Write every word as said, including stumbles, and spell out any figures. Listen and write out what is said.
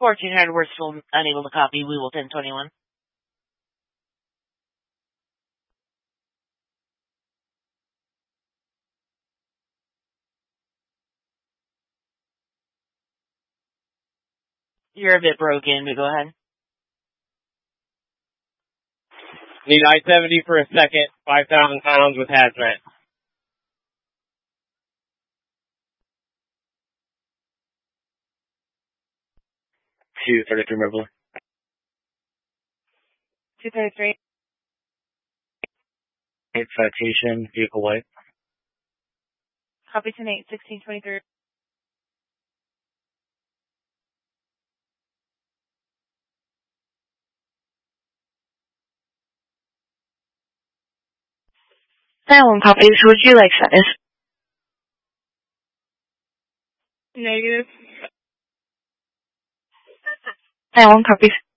fourteen hundred, we're still unable to copy. We will ten twenty-one. You're a bit broken, but go ahead. Need I seventy for a second, five thousand pounds with hazmat. two thirty-three, River. two thirty-three. Eight citation, vehicle white. Copy ten eight, sixteen twenty-three. Nine one copies. Would you like status? Negative. Nine one copies.